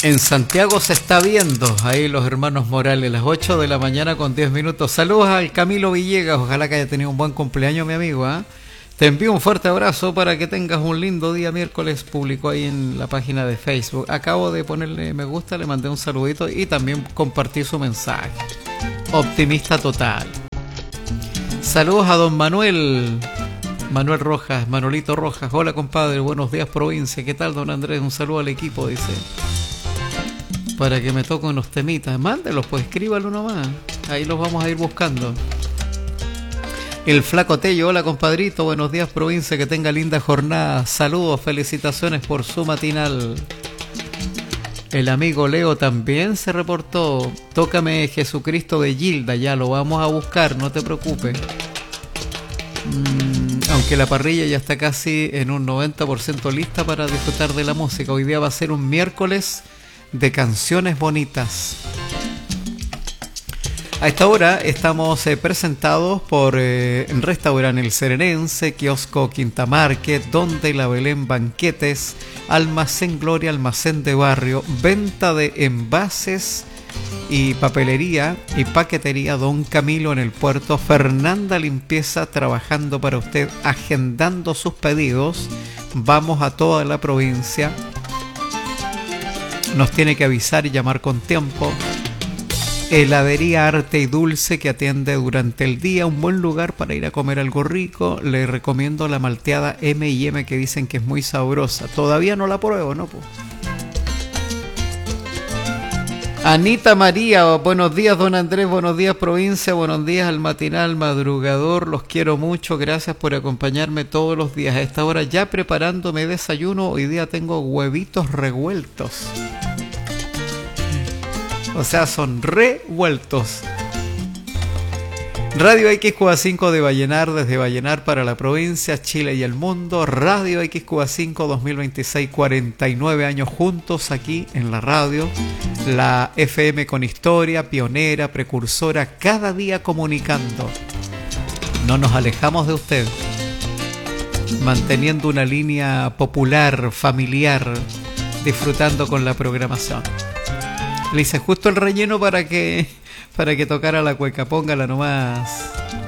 En Santiago se está viendo, ahí los hermanos Morales, las 8 de la mañana con 10 minutos. Saludos al Camilo Villegas, ojalá que haya tenido un buen cumpleaños, mi amigo, ¿eh? Te envío un fuerte abrazo para que tengas un lindo día. Miércoles publicó ahí en la página de Facebook. Acabo de ponerle me gusta, le mandé un saludito y también compartí su mensaje. Optimista total. Saludos a don Manuel Rojas, Manolito Rojas. Hola compadre, buenos días provincia. ¿Qué tal don Andrés? Un saludo al equipo, dice. Para que me toquen los temitas. Mándelos, pues escríbalo nomás. Ahí los vamos a ir buscando. El Flaco Tello, hola compadrito, buenos días provincia, que tenga linda jornada. Saludos, felicitaciones por su matinal. El amigo Leo también se reportó. Tócame Jesucristo de Gilda, ya lo vamos a buscar, no te preocupes. Aunque la parrilla ya está casi en un 90% lista para disfrutar de la música. Hoy día va a ser un miércoles de canciones bonitas. A esta hora estamos presentados por Restaurante El Serenense, Kiosco Quinta Market, Donde la Belén Banquetes, Almacén Gloria, Almacén de Barrio, venta de envases y papelería y paquetería Don Camilo en el puerto, Fernanda Limpieza trabajando para usted, agendando sus pedidos. Vamos a toda la provincia. Nos tiene que avisar y llamar con tiempo. Heladería Arte y Dulce, que atiende durante el día, un buen lugar para ir a comer algo rico. Le recomiendo la malteada M&M, que dicen que es muy sabrosa. Todavía no la pruebo, ¿no? Pues. Anita María, buenos días don Andrés, buenos días provincia, buenos días al matinal madrugador, los quiero mucho, gracias por acompañarme todos los días. A esta hora ya preparándome desayuno, hoy día tengo huevitos revueltos. O sea, son revueltos. Radio XQA5 de Vallenar, desde Vallenar para la provincia, Chile y el mundo. Radio XQA5 2026, 49 años juntos aquí en la radio. La FM con historia, pionera, precursora, cada día comunicando. No nos alejamos de usted. Manteniendo una línea popular, familiar, disfrutando con la programación. Le hice justo el relleno para que tocara la cueca. Póngala nomás.